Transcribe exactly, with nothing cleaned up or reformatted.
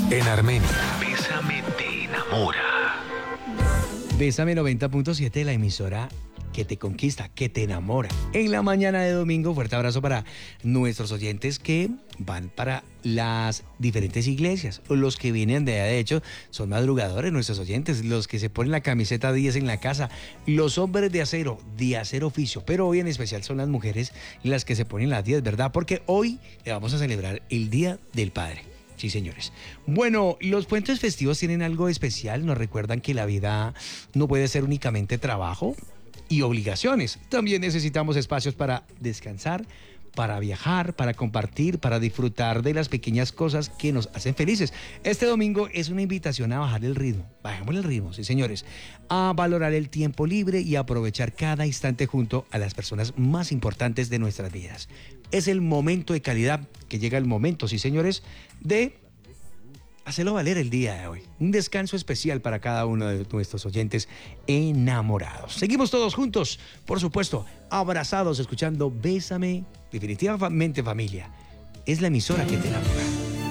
En Armenia, Bésame te enamora. Bésame noventa punto siete, la emisora que te conquista, que te enamora. En la mañana de domingo, fuerte abrazo para nuestros oyentes que van para las diferentes iglesias, o los que vienen de allá, de hecho, son madrugadores nuestros oyentes, los que se ponen la camiseta diez en la casa, los hombres de acero, de hacer oficio, pero hoy en especial son las mujeres las que se ponen las diez, ¿verdad? Porque hoy le vamos a celebrar el Día del Padre. Sí, señores. Bueno, los puentes festivos tienen algo especial. Nos recuerdan que la vida no puede ser únicamente trabajo y obligaciones. También necesitamos espacios para descansar, para viajar, para compartir, para disfrutar de las pequeñas cosas que nos hacen felices. Este domingo es una invitación a bajar el ritmo. Bajemos el ritmo, sí, señores. A valorar el tiempo libre y aprovechar cada instante junto a las personas más importantes de nuestras vidas. Es el momento de calidad, que llega el momento, sí, señores, de hacerlo valer el día de hoy. Un descanso especial para cada uno de nuestros oyentes enamorados. Seguimos todos juntos, por supuesto, abrazados, escuchando Bésame. Definitivamente, familia, es la emisora que te enamora.